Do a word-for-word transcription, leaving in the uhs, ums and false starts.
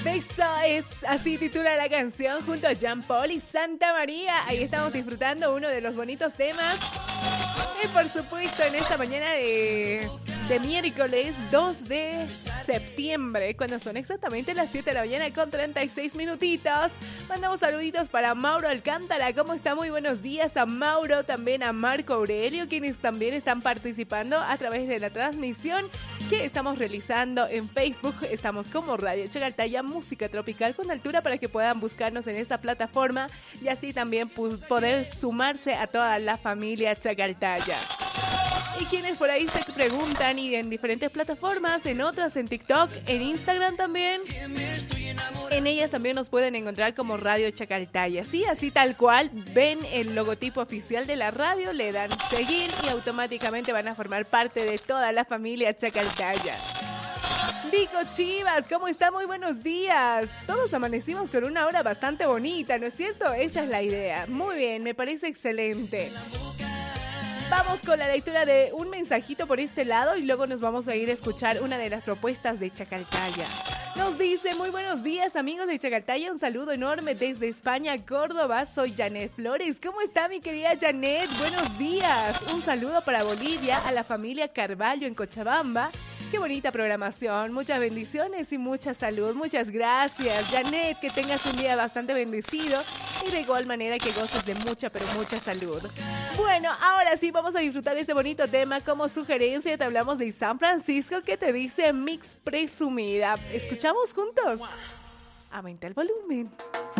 Beso es, así titula la canción, junto a Jean Paul y Santa María. Ahí estamos disfrutando uno de los bonitos temas. Y por supuesto en esta mañana de, de miércoles dos de septiembre, cuando son exactamente las siete de la mañana con treinta y seis minutitos, mandamos saluditos para Mauro Alcántara. ¿Cómo está? Muy buenos días a Mauro, también a Marco Aurelio, quienes también están participando a través de la transmisión que estamos realizando en Facebook. Estamos como Radio Chacaltaya, música tropical con altura, para que puedan buscarnos en esta plataforma y así también pues, poder sumarse a toda la familia Chacaltaya. Y quienes por ahí se preguntan, y en diferentes plataformas, en otras, en TikTok, en Instagram también, en ellas también nos pueden encontrar como Radio Chacaltaya. Sí, así tal cual, ven el logotipo oficial de la radio, le dan seguir y automáticamente van a formar parte de toda la familia Chacaltaya. Vico Chivas, ¿cómo está? Muy buenos días. Todos amanecimos con una hora bastante bonita, ¿no es cierto? Esa es la idea. Muy bien, me parece excelente. Vamos con la lectura de un mensajito por este lado y luego nos vamos a ir a escuchar una de las propuestas de Chacaltaya. Nos dice: muy buenos días, amigos de Chacaltaya, un saludo enorme desde España, Córdoba. Soy Janet Flores. ¿Cómo está, mi querida Janet? Buenos días. Un saludo para Bolivia, a la familia Carvalho en Cochabamba. Qué bonita programación, muchas bendiciones y mucha salud. Muchas gracias, Janet, que tengas un día bastante bendecido y de igual manera que goces de mucha, pero mucha salud. Bueno, ahora sí vamos a disfrutar este bonito tema. Como sugerencia te hablamos de San Francisco, que te dice Mix Presumida. ¿Escuchamos juntos? Aumenta el volumen.